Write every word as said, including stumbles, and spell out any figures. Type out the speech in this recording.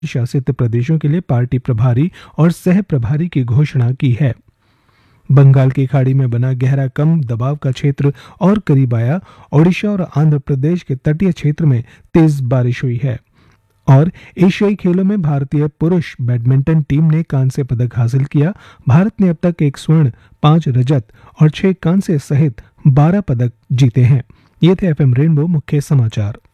शासित प्रदेशों के लिए पार्टी प्रभारी और सह प्रभारी की घोषणा की है। बंगाल की खाड़ी में बना गहरा कम दबाव का क्षेत्र और करीब आया। ओडिशा और आंध्र प्रदेश के तटीय क्षेत्र में तेज बारिश हुई है। और एशियाई खेलों में भारतीय पुरुष बैडमिंटन टीम ने कांस्य पदक हासिल किया। भारत ने अब तक एक स्वर्ण, पांच रजत और छह कांस्य सहित बारह पदक जीते हैं। ये थे एफएम रेनबो मुख्य समाचार।